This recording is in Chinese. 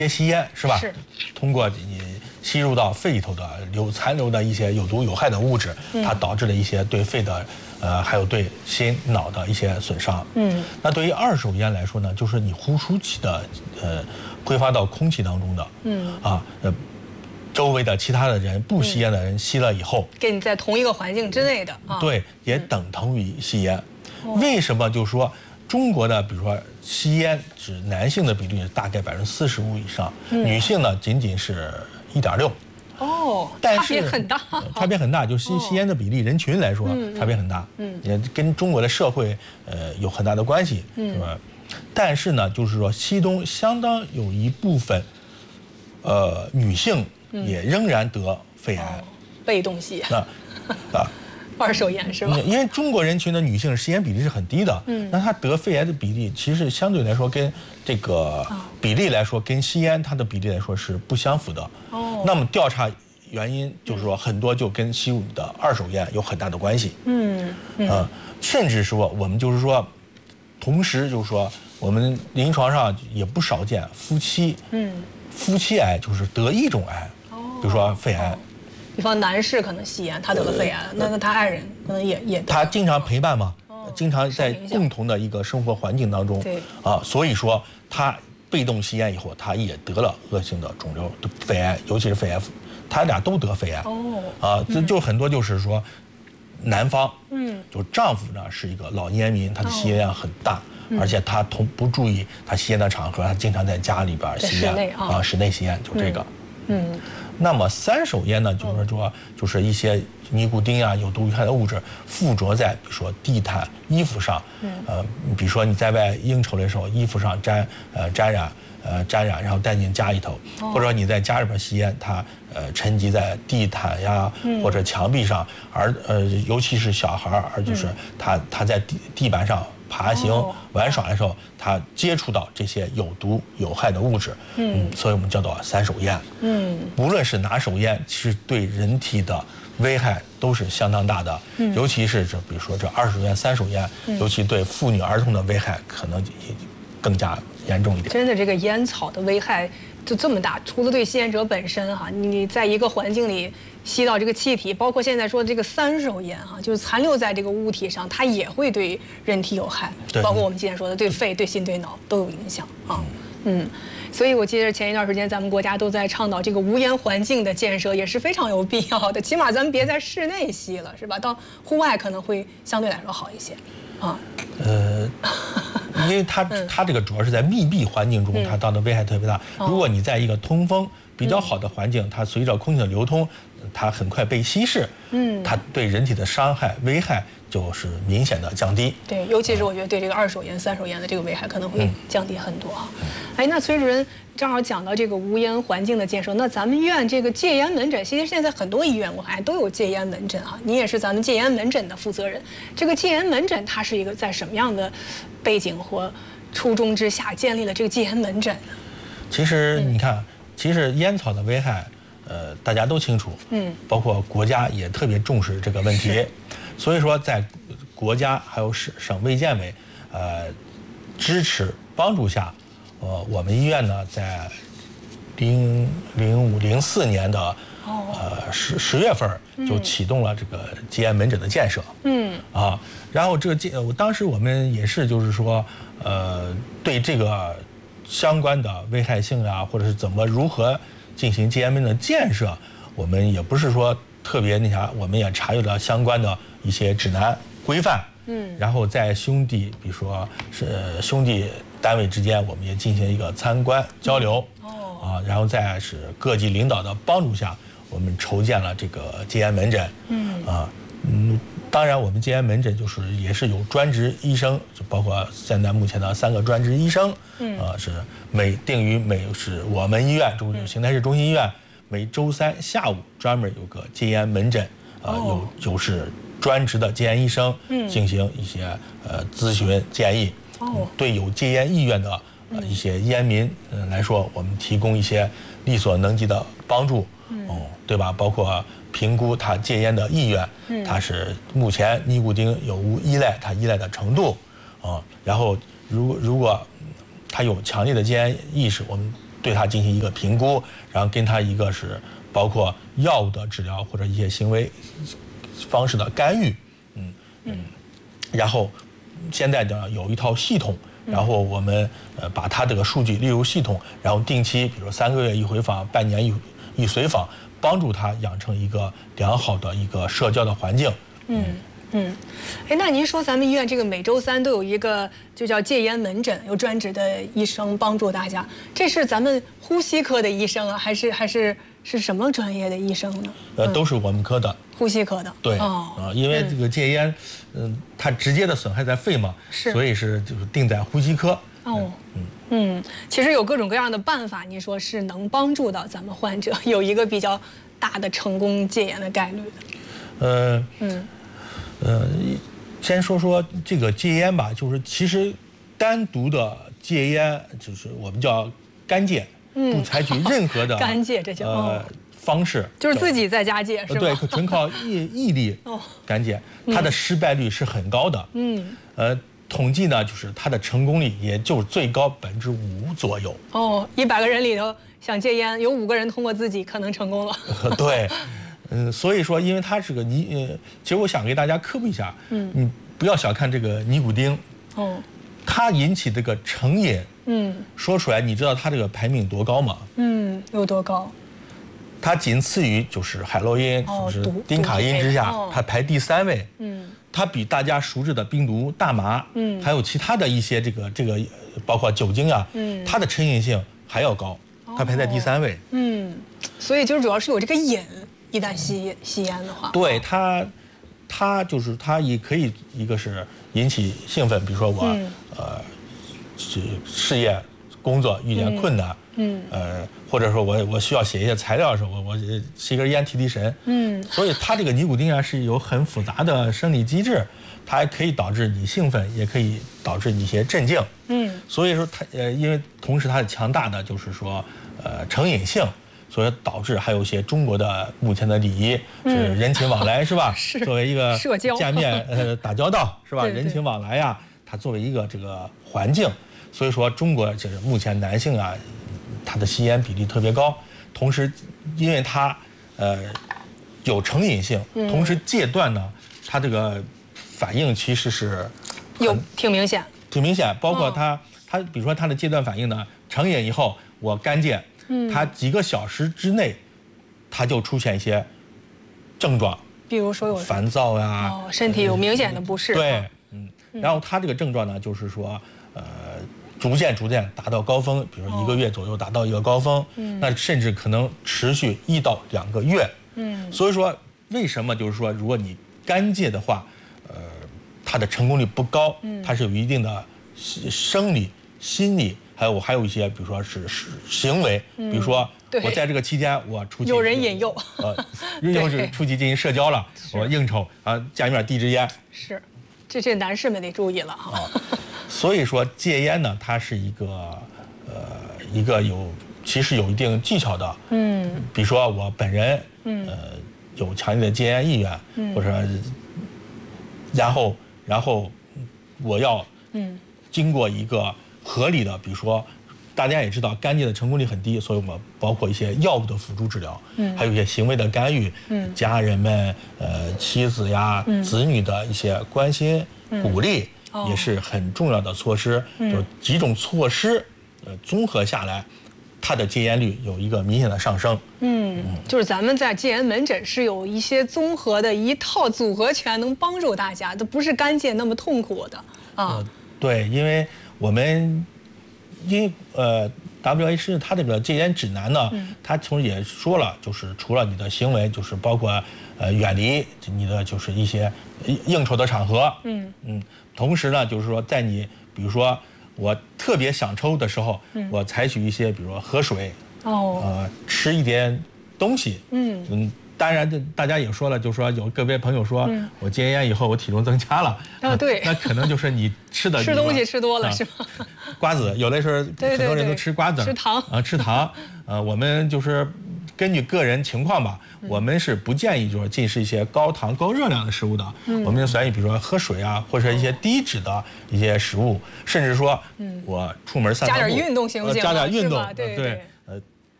吸烟是吧？ 是。 通过你吸入到肺里头的残留的一些有毒有害的物质，它导致了一些对肺的还有对心脑的一些损伤。那对于二手烟来说呢，就是你呼出去的挥发到空气当中的，周围的其他的人不吸烟的人吸了以后， 跟你在同一个环境之内的啊， 对，也等同于吸烟。为什么就是说中国的比如说吸烟指男性的比例大概45%以上，女性呢仅仅是1.6%。但是差别很大， 差别很大，就是吸烟的比例人群来说差别很大，也跟中国的社会有很大的关系，是吧？但是呢，就是说其中相当有一部分女性也仍然得肺癌， 被动吸烟啊。 二手烟是吧？ 因为中国人群的女性吸烟比例是很低的，那她得肺癌的比例其实相对来说跟这个比例来说，跟吸烟它的比例来说是不相符的。那么调查原因就是说很多就跟吸入的二手烟有很大的关系。甚至说我们就是说，同时就是说我们临床上也不少见夫妻癌就是得一种癌，比如说肺癌。 比方男士可能吸烟，他得了肺癌，那他爱人可能也他经常陪伴嘛，经常在共同的一个生活环境当中，所以说他被动吸烟以后，他也得了恶性的肿瘤肺癌，尤其是肺癌，他俩都得肺癌。这就很多就是说，男方就丈夫呢是一个老烟民，他的吸烟量很大，而且他不注意他吸烟的场合，他经常在家里边吸烟室内吸烟，就这个。那么三手烟呢，就是一些尼古丁啊、有毒有害的物质附着在比如说地毯、衣服上，比如说你在外应酬的时候，衣服上沾染，然后带进家里头，或者你在家里边吸烟，它沉积在地毯呀或者墙壁上，尤其是小孩就是他在地板上爬行玩耍的时候，它接触到这些有毒有害的物质，所以我们叫做三手烟。无论是哪手烟，其实对人体的危害都是相当大的，尤其是比如说这二手烟、三手烟，尤其对妇女儿童的危害可能更加严重一点。 真的，这个烟草的危害就这么大，除了对吸烟者本身你在一个环境里吸到这个气体，包括现在说的这个三手烟就是残留在这个物体上，它也会对人体有害，包括我们今天说的对肺、对心、对脑都有影响所以我记得前一段时间咱们国家都在倡导这个无烟环境的建设，也是非常有必要的。起码咱们别在室内吸了，是吧？到户外可能会相对来说好一些因为它这个主要是在密闭环境中，它造成危害特别大。如果你在一个通风比较好的环境，它随着空气的流通，它很快被稀释，它对人体的伤害危害就是明显的降低。 对，尤其是我觉得对这个二手烟、三手烟的这个危害可能会降低很多那崔主任正好讲到这个无烟环境的建设，那咱们医院这个戒烟门诊，其实现在很多医院我看都有戒烟门诊你也是咱们戒烟门诊的负责人。这个戒烟门诊它是一个在什么样的背景或初衷之下建立了这个戒烟门诊呢？ 其实你看，其实烟草的危害，大家都清楚，包括国家也特别重视这个问题，所以说在国家还有省卫健委，支持帮助下，我们医院呢在04年的10月份就启动了这个戒烟门诊的建设，然后当时我们也是就是说，对这个相关的危害性或者是如何进行戒烟门诊的建设，我们也不是说特别我们也查阅了相关的一些指南规范，然后在比如说是兄弟单位之间，我们也进行一个参观交流，然后在各级领导的帮助下，我们筹建了这个戒烟门诊，当然我们戒烟门诊也是有专职医生，就包括现在目前的3个专职医生，是是我们医院邢台市中心医院每周3下午专门有个戒烟门诊，是专职的戒烟医生进行一些咨询建议，对有戒烟意愿的一些烟民来说，我们提供一些力所能及的帮助，对吧？包括评估他戒烟的意愿，他是目前尼古丁有无依赖，他依赖的程度，然后如果他有强烈的戒烟意识，我们对他进行一个评估，然后跟他一个是包括药物的治疗或者一些行为方式的干预，然后现在的有一套系统，然后我们把他这个数据列入系统，然后定期，比如说3个月一回访，半年一随访，帮助他养成一个良好的一个社交的环境。 那您说咱们医院这个每周3都有一个就叫戒烟门诊，有专职的医生帮助大家，这是咱们呼吸科的医生啊，还是什么专业的医生呢？ 都是我们科的。 呼吸科的。 对因为这个戒烟，它直接的损害在肺嘛，所以就是定在呼吸科。 其实有各种各样的办法，你说是能帮助到咱们患者有一个比较大的成功戒烟的概率的。 先说说这个戒烟吧，就是其实单独的戒烟，就是我们叫干戒，不采取任何的干戒，这叫方式， 就是自己在家戒，是吧？ 对，纯靠毅力干戒，它的失败率是很高的。统计呢，就是它的成功率也就最高5%左右。 100个人里头想戒烟，有5个人通过自己可能成功了。 对。所以说，因为它是个其实我想给大家科普一下，你不要小看这个尼古丁，它引起这个成瘾，说出来，你知道它这个排名多高吗？ 有多高？ 它仅次于就是海洛因，就是丁卡因之下，它排第3位。它比大家熟知的冰毒、大麻，还有其他的一些这个包括酒精啊，它的成瘾性还要高，它排在第3位。 所以就是主要是有这个瘾。一旦吸烟的话， 对它就是它也可以一个是引起兴奋，比如说我事业工作遇见困难，或者说我需要写一些材料的时候，我吸根烟提神，所以它这个尼古丁啊是有很复杂的生理机制，它还可以导致你兴奋，也可以导致你一些镇静，所以说它因为同时它是强大的就是说成瘾性。所以导致还有一些中国的目前的礼仪是人情往来，是吧？作为一个见面打交道，是吧？人情往来呀，它作为一个这个环境，所以说中国就是目前男性啊，他的吸烟比例特别高，同时因为他有成瘾性，同时戒断呢，他这个反应其实是挺明显， 包括他比如说他的戒断反应呢，成瘾以后我干戒。他几个小时之内，他就出现一些症状， 比如说有烦躁呀， 身体有明显的不适。 对，然后他这个症状呢，就是说，逐渐达到高峰，比如说1个月左右达到一个高峰，那甚至可能持续1到2个月。所以说为什么就是说，如果你干戒的话，它的成功率不高，它是有一定的生理、心理。还有一些，比如说是行为，比如说我在这个期间我出去有人引诱， 又是出去进行社交了，我应酬啊，家里面递支烟， 是，这男士们得注意了哈。 所以说戒烟呢，它是一个其实有一定技巧的，比如说我本人有强烈的戒烟意愿，或者然后我要经过一个合理的，比如说，大家也知道干戒的成功率很低，所以我们包括一些药物的辅助治疗，还有一些行为的干预，家人们、妻子呀、子女的一些关心、鼓励，也是很重要的措施。就几种措施，综合下来，它的戒烟率有一个明显的上升。 就是咱们在戒烟门诊是有一些综合的一套组合拳，能帮助大家，都不是干戒那么痛苦的啊。 对，因为WHO 它这个戒烟指南呢，它从也说了，就是除了你的行为，就是包括远离你的就是一些应酬的场合，同时呢，就是说在你比如说我特别想抽的时候，我采取一些比如说喝水，吃一点东西，当然，大家也说了，就说有个别朋友说，我戒烟以后我体重增加了， 对， 那可能就是你吃东西吃多了是吧？ 瓜子，有的时候很多人都吃瓜子，吃糖，我们就是根据个人情况吧，我们是不建议就是进食一些高糖高热量的食物的，我们就建议比如说喝水啊，或者一些低脂的一些食物，甚至说我出门散步， 加点运动行不行？ 加点运动， 对。